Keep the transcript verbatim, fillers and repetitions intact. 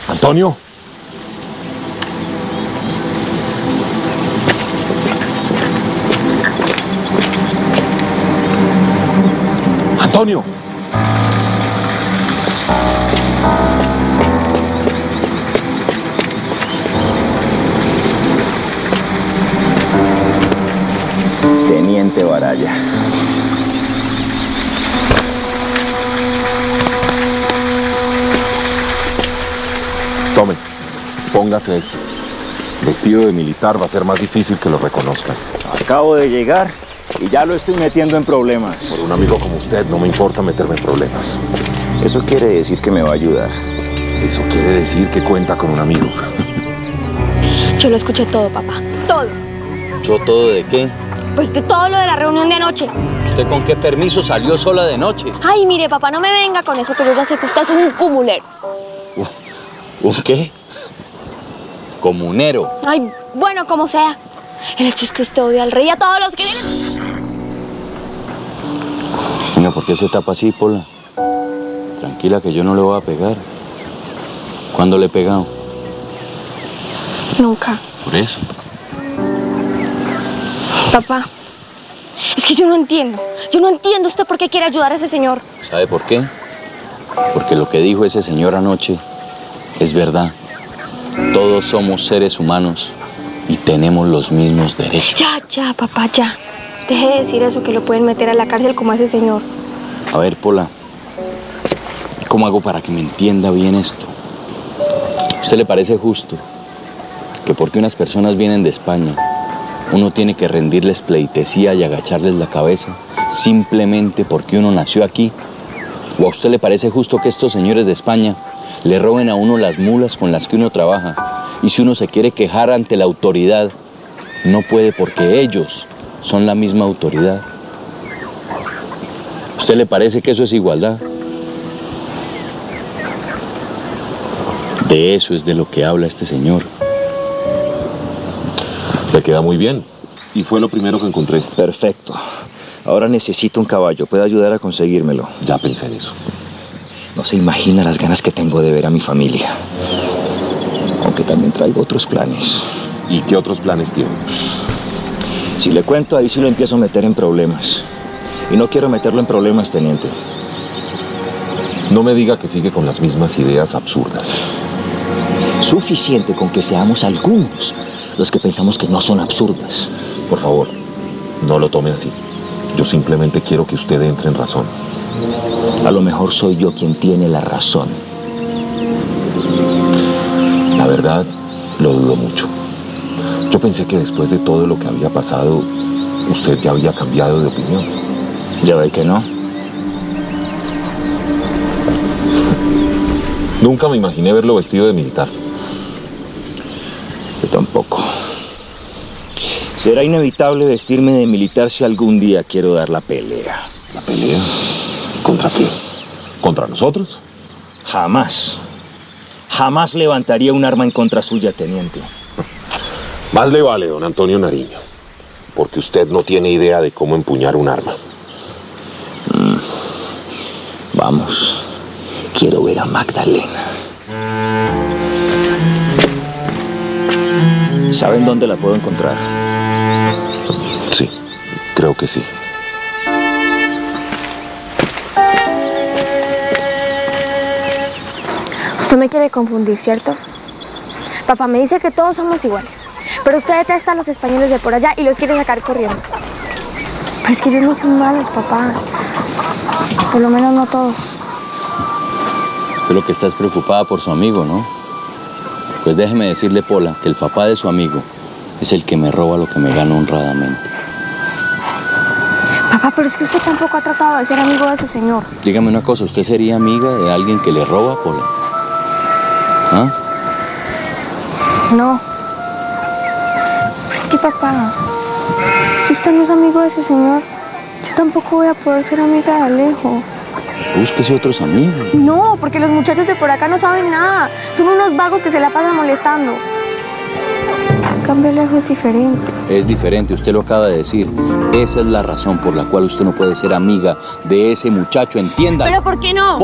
Antonio. Antonio. Teniente Baraya. Tome, póngase esto. Vestido de militar va a ser más difícil que lo reconozcan. Acabo de llegar y ya lo estoy metiendo en problemas. Por un amigo como usted no me importa meterme en problemas. Eso quiere decir que me va a ayudar. Eso quiere decir que cuenta con un amigo. Yo lo escuché todo, papá. Todo. ¿Yo todo de qué? Pues de todo lo de la reunión de anoche. ¿Usted con qué permiso salió sola de noche? Ay, mire, papá, no me venga con eso, que yo ya sé que usted es un cumulero. ¿Un qué? Comunero. Ay, bueno, como sea. El hecho es que usted odia al rey y a todos los que vienen. Venga, ¿por qué se tapa así, Pola? Tranquila, que yo no le voy a pegar. ¿Cuándo le he pegado? Nunca. Por eso. Papá, es que yo no entiendo. Yo no entiendo usted por qué quiere ayudar a ese señor. ¿Sabe por qué? Porque lo que dijo ese señor anoche es verdad. Todos somos seres humanos y tenemos los mismos derechos. Ya, ya, papá, ya. Deje de decir eso, que lo pueden meter a la cárcel como a ese señor. A ver, Pola, ¿cómo hago para que me entienda bien esto? ¿A usted le parece justo que porque unas personas vienen de España, uno tiene que rendirles pleitesía y agacharles la cabeza simplemente porque uno nació aquí? ¿O a usted le parece justo que estos señores de España le roben a uno las mulas con las que uno trabaja? Y si uno se quiere quejar ante la autoridad, no puede porque ellos son la misma autoridad. ¿A usted le parece que eso es igualdad? De eso es de lo que habla este señor. Le queda muy bien. Y fue lo primero que encontré. Perfecto. Ahora necesito un caballo. ¿Puede ayudar a conseguírmelo? Ya pensé en eso. No se imagina las ganas que tengo de ver a mi familia. Aunque también traigo otros planes. ¿Y qué otros planes tiene? Si le cuento, ahí sí lo empiezo a meter en problemas. Y no quiero meterlo en problemas, teniente. No me diga que sigue con las mismas ideas absurdas. Suficiente con que seamos algunos los que pensamos que no son absurdas. Por favor, no lo tome así. Yo simplemente quiero que usted entre en razón. A lo mejor soy yo quien tiene la razón. La verdad, lo dudo mucho. Yo pensé que después de todo lo que había pasado, usted ya había cambiado de opinión. Ya ve que no. Nunca me imaginé verlo vestido de militar. Yo tampoco. Será inevitable vestirme de militar si algún día quiero dar la pelea. ¿La pelea? ¿Contra qué? ¿Contra nosotros? Jamás. Jamás levantaría un arma en contra suya, teniente. Más le vale, don Antonio Nariño, porque usted no tiene idea de cómo empuñar un arma. Mm. Vamos. Quiero ver a Magdalena. ¿Saben dónde la puedo encontrar? Sí, creo que sí. Usted me quiere confundir, ¿cierto? Papá me dice que todos somos iguales, pero usted detesta a los españoles de por allá y los quiere sacar corriendo. Pero es que ellos no son malos, papá. Por lo menos no todos. Usted lo que está es preocupada por su amigo, ¿no? Pues déjeme decirle, Pola, que el papá de su amigo es el que me roba lo que me gano honradamente. Papá, pero es que usted tampoco ha tratado de ser amigo de ese señor. Dígame una cosa, ¿usted sería amiga de alguien que le roba, Pola? ¿Ah? No. Pero es que, papá, si usted no es amigo de ese señor, yo tampoco voy a poder ser amiga de Alejo. Búsquese otros amigos. No, porque los muchachos de por acá no saben nada. Son unos vagos que se la pasan molestando. En cambio, Alejo es diferente. Es diferente, usted lo acaba de decir. Esa es la razón por la cual usted no puede ser amiga de ese muchacho, entienda. ¿Pero por qué no?